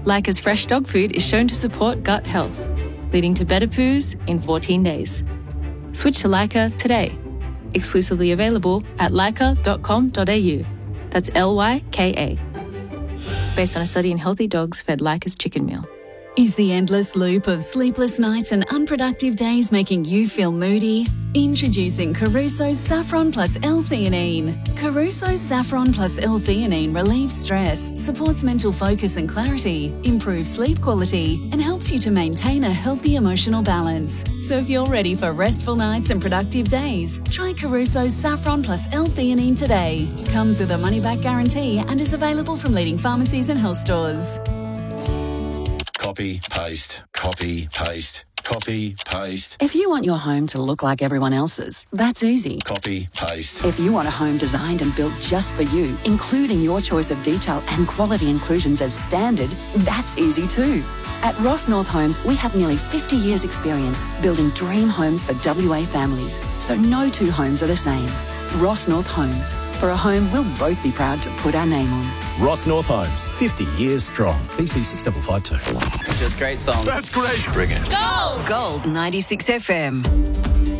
Leica's fresh dog food is shown to support gut health, leading to better poos in 14 days. Switch to Leica today. Exclusively available at leica.com.au. That's Lyka. Based on a study in healthy dogs fed Leica's chicken meal. Is the endless loop of sleepless nights and unproductive days making you feel moody? Introducing Caruso's Saffron Plus L-theanine. Caruso's Saffron Plus L-theanine relieves stress, supports mental focus and clarity, improves sleep quality, and helps you to maintain a healthy emotional balance. So if you're ready for restful nights and productive days, try Caruso's Saffron Plus L-theanine today. Comes with a money-back guarantee and is available from leading pharmacies and health stores. Copy, paste, copy, paste, copy, paste. If you want your home to look like everyone else's, that's easy. Copy, paste. If you want a home designed and built just for you, including your choice of detail and quality inclusions as standard, that's easy too. At Ross North Homes, we have nearly 50 years' experience building dream homes for WA families, so no two homes are the same. Ross North Homes. For a home we'll both be proud to put our name on. Ross North Homes, 50 years strong. BC 6552. Just great songs. That's great. Bring it. Gold 96 FM.